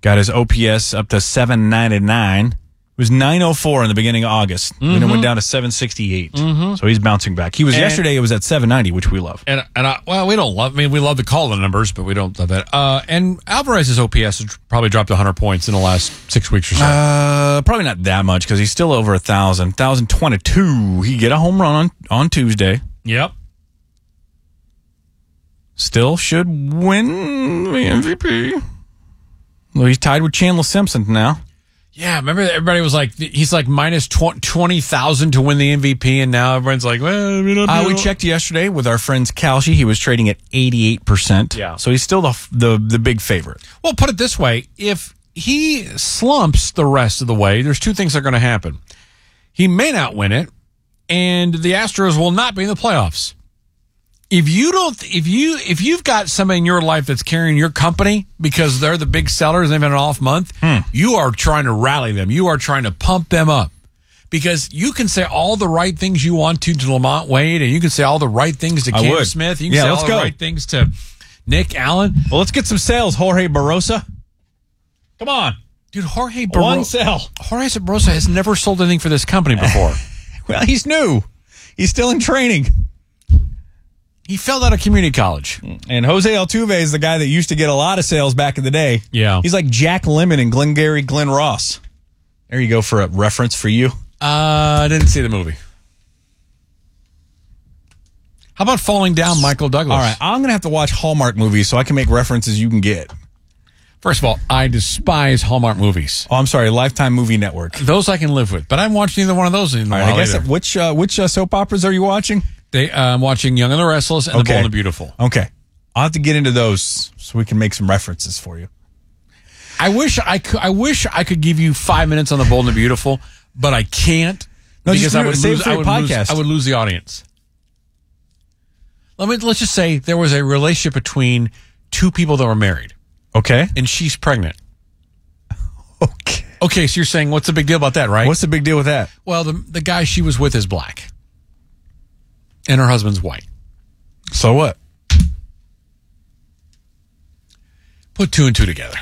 Got his OPS up to 799. It was 904 in the beginning of August. Then it went down to 768. So he's bouncing back. He was yesterday. It was at 790, which we love. We don't love. I mean, we love to call the numbers, but we don't love that. And Alvarez's OPS has probably dropped 100 points in the last 6 weeks or so. Probably not that much because he's still over 1,000. 1,022. He get a home run on Tuesday. Yep. Still should win the MVP. Well, he's tied with Chandler Simpson now. Yeah, remember everybody was like, he's like minus 20,000 to win the MVP, and now everyone's like, well, we checked yesterday with our friends Kalshi. He was trading at 88%. Yeah. So he's still the big favorite. Well, put it this way. If he slumps the rest of the way, there's two things that are going to happen. He may not win it, and the Astros will not be in the playoffs. If you've got somebody in your life that's carrying your company because they're the big sellers and they've had an off month, you are trying to rally them. You are trying to pump them up because you can say all the right things you want to Lamont Wade, and you can say all the right things to Cam Smith. You can say all the right things to Nick Allen. Well, let's get some sales, Jorge Barrosa. Come on. Dude, Jorge One sell. Jorge Barrosa has never sold anything for this company before. Well, he's new. He's still in training. He failed out of community college. And Jose Altuve is the guy that used to get a lot of sales back in the day. Yeah. He's like Jack Lemmon and Glengarry Glen Ross. There you go for a reference for you. I didn't see the movie. How about Falling Down, Michael Douglas? All right, I'm going to have to watch Hallmark movies so I can make references you can get. First of all, I despise Hallmark movies. Oh, I'm sorry, Lifetime Movie Network. Those I can live with, but I haven't watched either one of those in a while. I guess which soap operas are you watching? I'm watching Young and the Restless and The Bold and the Beautiful. Okay. I'll have to get into those so we can make some references for you. I wish I could give you 5 minutes on The Bold and the Beautiful, but I can't because I would lose the audience. Let's just say there was a relationship between two people that were married. Okay. And she's pregnant. Okay. Okay, so you're saying what's the big deal about that, right? What's the big deal with that? Well, the guy she was with is black. And her husband's white. So what? Put two and two together.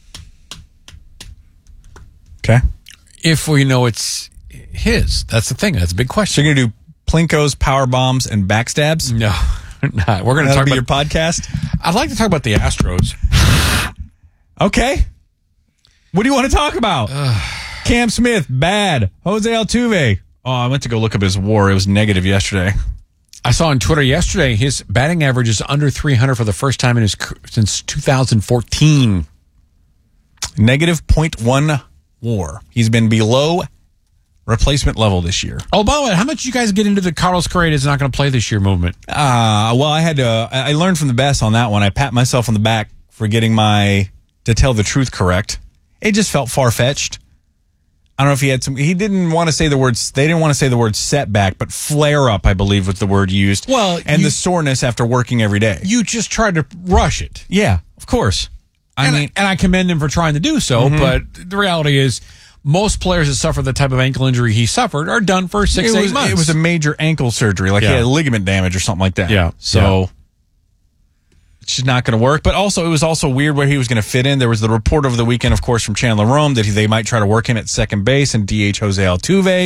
Okay. If we know it's his. That's the thing. That's a big question. So you're going to do Plinkos, power bombs, and backstabs? No, not. We're going to talk about your podcast? I'd like to talk about the Astros. Okay. What do you want to talk about? Cam Smith, bad. Jose Altuve. Oh, I went to go look up his WAR. It was negative yesterday. I saw on Twitter yesterday his batting average is under 300 for the first time since 2014. Negative 0.1 WAR. He's been below replacement level this year. Oh, by the way, how much did you guys get into the Carlos Correa is not going to play this year movement? Well, I learned from the best on that one. I pat myself on the back for getting my to tell the truth correct. It just felt far-fetched. I don't know if he didn't want to say the words, they didn't want to say the word setback, but flare up, I believe was the word used. Well, and the soreness after working every day. You just tried to rush it. Yeah, of course. And I commend him for trying to do so, but the reality is most players that suffer the type of ankle injury he suffered are done for 6-8 months. It was a major ankle surgery, like he had ligament damage or something like that. Yeah. So it's just not going to work. But also, it was also weird where he was going to fit in. There was the report over the weekend, of course, from Chandler Rome that they might try to work him at second base and DH Jose Altuve.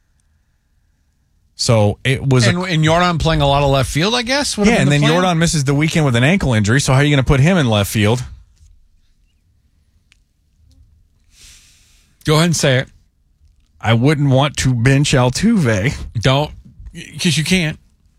So it was... And Jordan playing a lot of left field, I guess? Yeah, and then Jordan misses the weekend with an ankle injury, so how are you going to put him in left field? Go ahead and say it. I wouldn't want to bench Altuve. Don't, because you can't.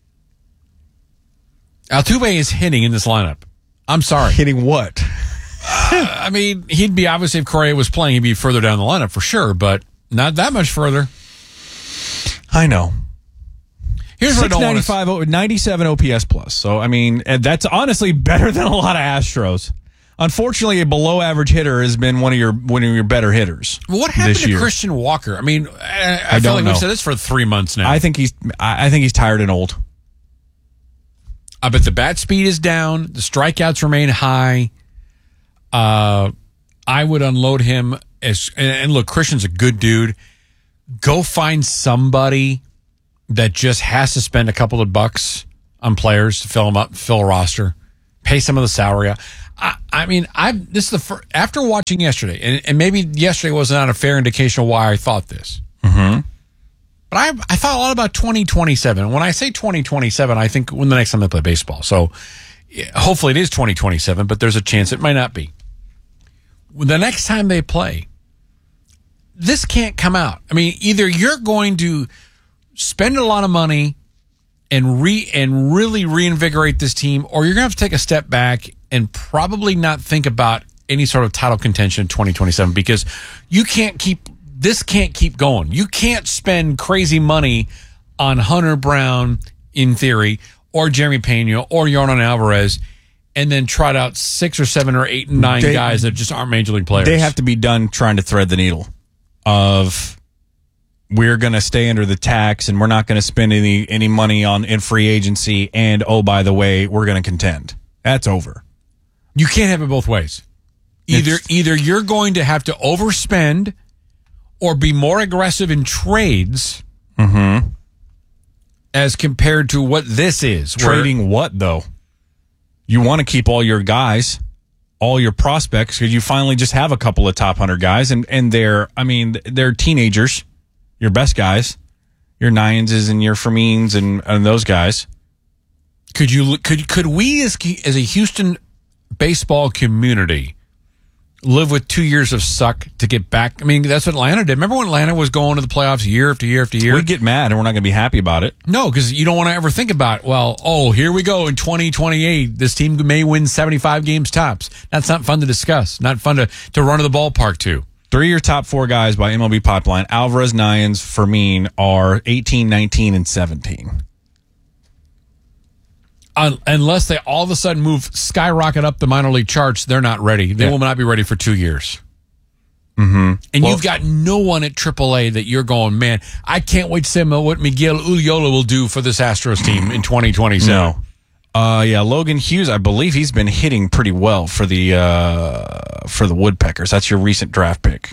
Altuve is hitting in this lineup. I'm sorry. Hitting what? I mean, he'd be, obviously, if Correa was playing, he'd be further down the lineup for sure, but not that much further. I know. Here's what I don't want to... 97 OPS plus. So, I mean, that's honestly better than a lot of Astros. Unfortunately, a below-average hitter has been one of your better hitters. What happened to Christian Walker? I mean, I feel like we've said this for 3 months now. I think he's tired and old. I bet the bat speed is down. The strikeouts remain high. I would unload him and look, Christian's a good dude. Go find somebody that just has to spend a couple of bucks on players to fill them up, fill a roster. pay some of the salary. I mean, this is after watching yesterday, and maybe yesterday was not a fair indication of why I thought this. Mm-hmm. But I thought a lot about 2027. When I say 2027, I think when the next time they play baseball. So hopefully it is 2027, but there's a chance it might not be. The next time they play, this can't come out. I mean, either you're going to spend a lot of money and really reinvigorate this team, or you're going to have to take a step back and probably not think about any sort of title contention in 2027, because this can't keep going. You can't spend crazy money on Hunter Brown, in theory, or Jeremy Pena, or Yordan Alvarez, and then trot out 6 or 7 or 8 and 9 guys that just aren't major league players. They have to be done trying to thread the needle of, we're going to stay under the tax and we're not going to spend any money in free agency, and oh, by the way, we're going to contend. That's over. You can't have it both ways. Either you're going to have to overspend or be more aggressive in trades as compared to what this is. Trading what, though? You want to keep all your guys, all your prospects, because you finally just have a couple of top 100 guys, and they're teenagers, your best guys, your Nyenses and your Fermins and those guys. Could we as a Houston baseball community live with 2 years of suck to get back? I mean, that's what Atlanta did. Remember when Atlanta was going to the playoffs year after year after year? We'd get mad and we're not going to be happy about it. No, because you don't want to ever think about, here we go in 2028. This team may win 75 games tops. That's not fun to discuss. Not fun to run to the ballpark to. 3 of your top 4 guys by MLB Pipeline, Alvarez, Nayens, Fermin, are 18, 19, and 17. Unless they all of a sudden skyrocket up the minor league charts, they're not ready. They will not be ready for 2 years. Mm-hmm. And you've got no one at AAA that you're going, man, I can't wait to see what Miguel Ullola will do for this Astros team in 2027. No. Logan Hughes, I believe he's been hitting pretty well for the Woodpeckers. That's your recent draft pick.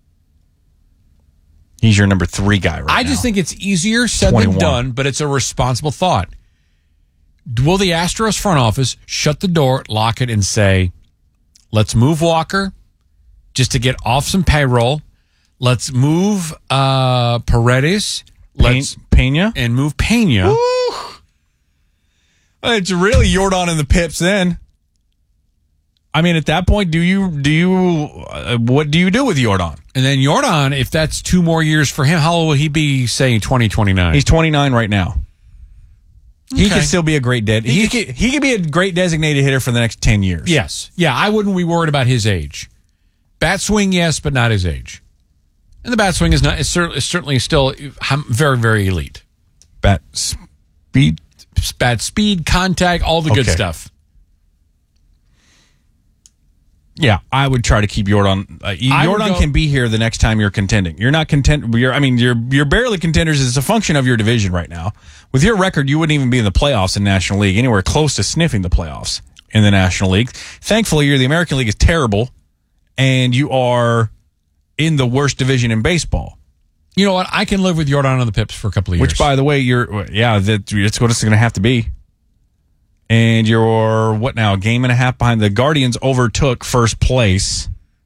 He's your number 3 guy right now. I just think it's easier said than done, but it's a responsible thought. Will the Astros front office shut the door, lock it, and say, let's move Walker just to get off some payroll. Let's move Paredes. Pena? And move Pena. Woo! It's really Yordan and the Pips then. I mean, at that point, what do you do with Yordan? And then Yordan, if that's 2 more years for him, how old will he be, say, in 2029? He's 29 right now. Okay. He could still be a great he could be a great designated hitter for the next 10 years. Yes. Yeah, I wouldn't be worried about his age. Bat swing, yes, but not his age. And the bat swing is certainly still very, very elite. Bat speed, contact, all the good stuff. Yeah, I would try to keep Yordan. Yordan can be here the next time you're contending. You're not content. You're barely contenders. It's a function of your division right now. With your record, you wouldn't even be in the playoffs in National League, anywhere close to sniffing the playoffs in the National League. Thankfully, the American League is terrible, and you are in the worst division in baseball. You know what? I can live with Yordan on the Pips for a couple of years. Which, by the way, that's what it's going to have to be. And you're, what now, a game and a half behind. The Guardians overtook first place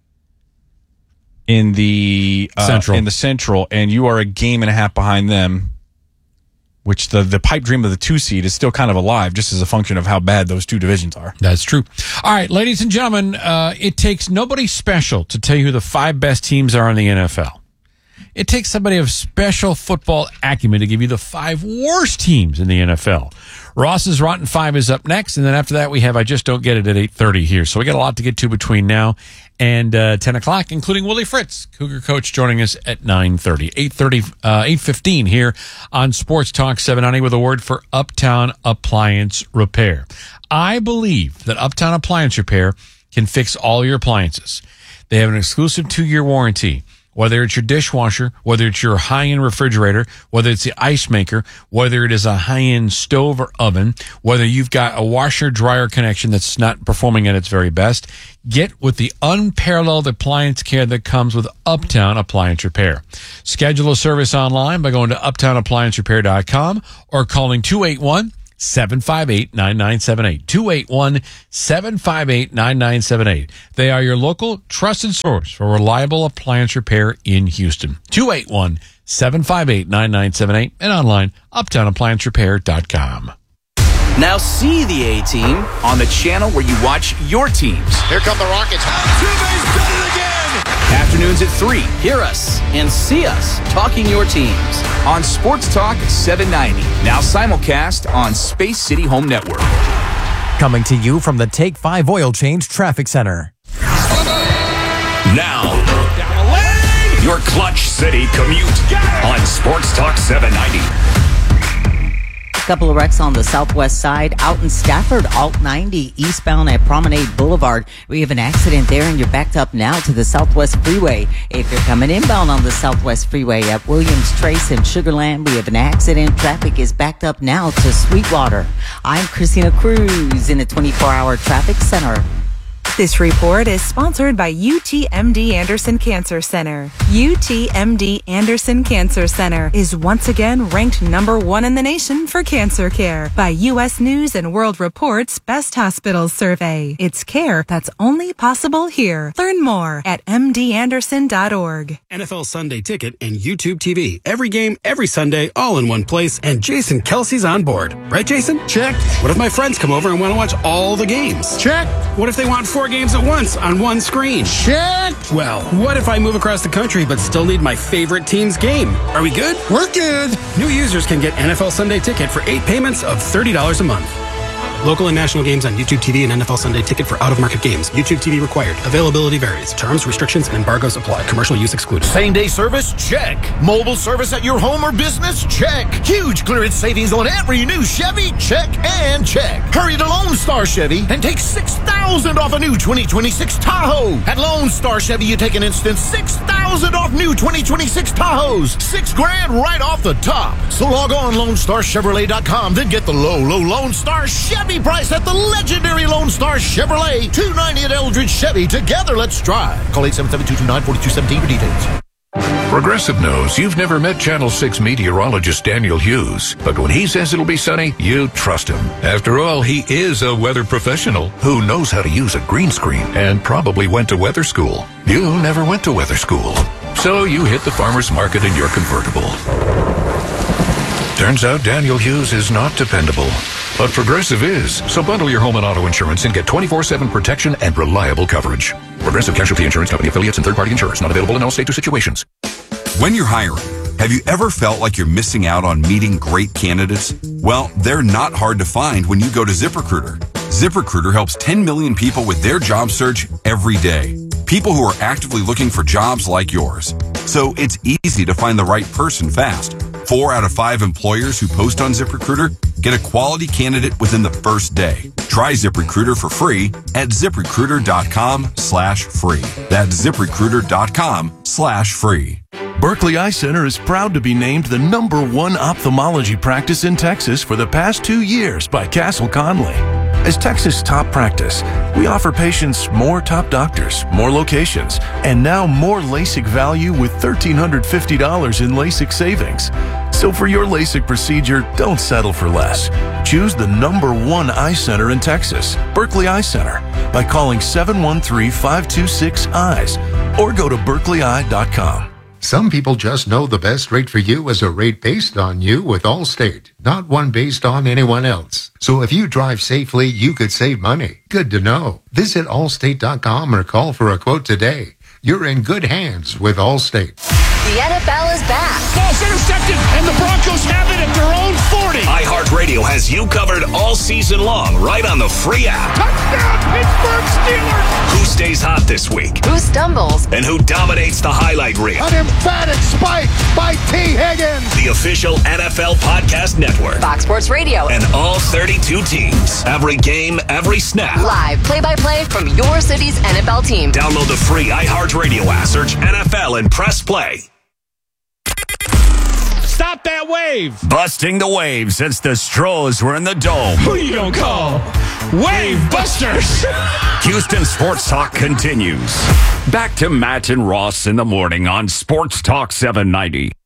in the Central, and you are a game and a half behind them, which the pipe dream of the 2 seed is still kind of alive, just as a function of how bad those 2 divisions are. That's true. All right, ladies and gentlemen, it takes nobody special to tell you who the 5 best teams are in the NFL. It takes somebody of special football acumen to give you the 5 worst teams in the NFL. Ross's Rotten 5 is up next, and then after that we have I Just Don't Get It at 8:30 here. So we got a lot to get to between now and 10 o'clock, including Willie Fritz, Cougar coach, joining us at 9:30. 8:15 here on Sports Talk 790 with a word for Uptown Appliance Repair. I believe that Uptown Appliance Repair can fix all your appliances. They have an exclusive 2-year warranty. Whether it's your dishwasher, whether it's your high-end refrigerator, whether it's the ice maker, whether it is a high-end stove or oven, whether you've got a washer-dryer connection that's not performing at its very best, get with the unparalleled appliance care that comes with Uptown Appliance Repair. Schedule a service online by going to uptownappliancerepair.com or calling 281 281-758-9978. 281-758-9978. They are your local trusted source for reliable appliance repair in Houston. 281-758-9978 and online, uptownappliancerepair.com. Now see the A-Team on the channel where you watch your teams. Here come the Rockets. Altuve's done it again! Afternoons at 3, hear us and see us talking your teams on Sports Talk 790. Now simulcast on Space City Home Network. Coming to you from the Take 5 Oil Change Traffic Center. Now, your Clutch City commute on Sports Talk 790. Couple of wrecks on the southwest side out in Stafford, Alt 90 eastbound at Promenade Boulevard. We have an accident there and you're backed up now to the Southwest Freeway. If you're coming inbound on the Southwest Freeway at Williams Trace and Sugarland, we have an accident. Traffic is backed up now to Sweetwater. I'm Christina Cruz in the 24-hour traffic center. This report is sponsored by UTMD Anderson Cancer Center. UTMD Anderson Cancer Center is once again ranked number 1 in the nation for cancer care by U.S. News and World Report's Best Hospitals Survey. It's care that's only possible here. Learn more at mdanderson.org. NFL Sunday Ticket and YouTube TV. Every game, every Sunday, all in one place. And Jason Kelsey's on board. Right, Jason? Check. What if my friends come over and want to watch all the games? Check. What if they want 4 games at once on one screen? Check. Well, what if I move across the country but still need my favorite team's game? Are we good? We're good. New users can get NFL Sunday Ticket for 8 payments of $30 a month. Local and national games on YouTube TV and NFL Sunday Ticket for out-of-market games. YouTube TV required. Availability varies. Terms, restrictions, and embargoes apply. Commercial use excluded. Same-day service? Check. Mobile service at your home or business? Check. Huge clearance savings on every new Chevy? Check and check. Hurry to Lone Star Chevy and take $6,000 off a new 2026 Tahoe. At Lone Star Chevy, you take an instant $6,000 off new 2026 Tahoes. $6,000 right off the top. So log on LoneStarChevrolet.com, then get the low Lone Star Chevy price at the legendary Lone Star Chevrolet. 290 at Eldridge Chevy. Together, let's drive. Call 877-229-4217 for details. Progressive knows you've never met Channel 6 meteorologist Daniel Hughes, but when he says it'll be sunny, you trust him. After all, he is a weather professional who knows how to use a green screen and probably went to weather school. You never went to weather school, so you hit the farmer's market in your convertible. Turns out Daniel Hughes is not dependable, but Progressive is. So bundle your home and auto insurance and get 24/7 protection and reliable coverage. Progressive Casualty Insurance Company affiliates and third-party insurers. Not available in all states or situations. When you're hiring, have you ever felt like you're missing out on meeting great candidates? Well, they're not hard to find when you go to ZipRecruiter. ZipRecruiter helps 10 million people with their job search every day. People who are actively looking for jobs like yours. So it's easy to find the right person fast. 4 out of 5 employers who post on ZipRecruiter get a quality candidate within the first day. Try ZipRecruiter for free at ZipRecruiter.com/free. That's ZipRecruiter.com/free. Berkeley Eye Center is proud to be named the #1 ophthalmology practice in Texas for the past 2 years by Castle Conley. As Texas' top practice, we offer patients more top doctors, more locations, and now more LASIK value with $1,350 in LASIK savings. So for your LASIK procedure, don't settle for less. Choose the #1 eye center in Texas, Berkeley Eye Center, by calling 713-526-EYES or go to berkeleyeye.com. Some people just know the best rate for you is a rate based on you with Allstate, not one based on anyone else. So if you drive safely, you could save money. Good to know. Visit Allstate.com or call for a quote today. You're in good hands with Allstate. The NFL is back. Ball's intercepted, and the Broncos have it at their own 40. iHeartRadio has you covered all season long, right on the free app. Touchdown, Pittsburgh Steelers. Who stays hot this week? Who stumbles? And who dominates the highlight reel? An emphatic spike by T. Higgins. The official NFL podcast network. Fox Sports Radio. And all 32 teams. Every game, every snap. Live play-by-play from your city's NFL team. Download the free iHeartRadio app. Search NFL and press play. Stop that wave. Busting the wave since the Stros were in the Dome. Who you gonna call? Wave Busters. Houston Sports Talk continues. Back to Matt and Ross in the morning on Sports Talk 790.